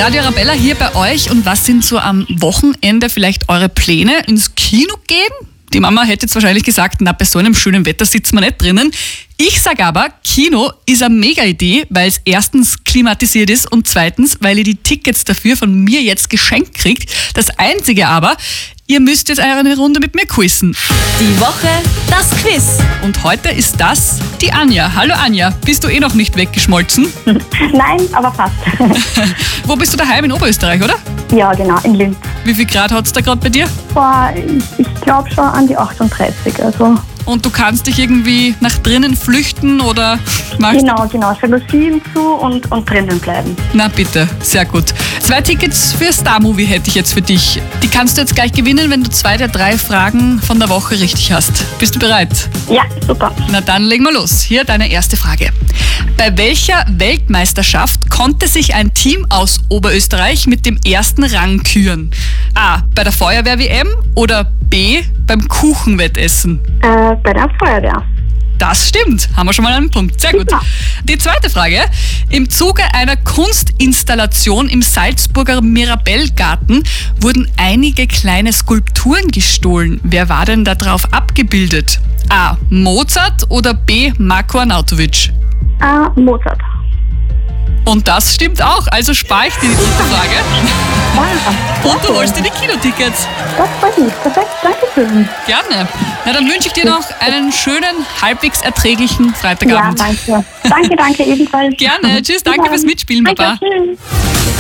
Radio Arabella hier bei euch. Und was sind so am Wochenende vielleicht eure Pläne? Ins Kino gehen? Die Mama hätte jetzt wahrscheinlich gesagt, na, bei so einem schönen Wetter sitzen wir nicht drinnen. Ich sage aber, Kino ist eine Mega-Idee, weil es erstens klimatisiert ist und zweitens, weil ihr die Tickets dafür von mir jetzt geschenkt kriegt. Das Einzige aber, ihr müsst jetzt eine Runde mit mir quizzen. Die Woche, das Quiz. Und heute ist das die Anja. Hallo Anja, bist du eh noch nicht weggeschmolzen? Nein, aber fast. Wo bist du daheim? In Oberösterreich, oder? Ja, genau, in Linz. Wie viel Grad hat es da gerade bei dir? Boah, ich glaube schon an die 38. Also. Und du kannst dich irgendwie nach drinnen flüchten oder magst Genau, Jalousien zu und drinnen bleiben. Na bitte, sehr gut. 2 Tickets für Star Movie hätte ich jetzt für dich. Die kannst du jetzt gleich gewinnen, wenn du 2 der 3 Fragen von der Woche richtig hast. Bist du bereit? Ja, super. Na dann legen wir los. Hier deine erste Frage. Bei welcher Weltmeisterschaft konnte sich ein Team aus Oberösterreich mit dem ersten Rang küren? A. Bei der Feuerwehr-WM oder B. beim Kuchenwettessen? Bei der Feuerwehr. Das stimmt. Haben wir schon mal einen Punkt. Sehr gut. Ja. Die zweite Frage. Im Zuge einer Kunstinstallation im Salzburger Mirabellgarten wurden einige kleine Skulpturen gestohlen. Wer war denn da drauf abgebildet? A. Mozart oder B. Marko Arnautovic? Mozart. Und das stimmt auch. Also spare ich dir die dritte Frage. Und du holst dir die Kinotickets. Das freut mich. Perfekt, danke schön. Gerne. Na, dann wünsche ich dir noch einen schönen, halbwegs erträglichen Ja, Freitagabend. danke. Danke, ebenfalls. Gerne. Tschüss, danke fürs Mitspielen, Baba. Danke, tschüss.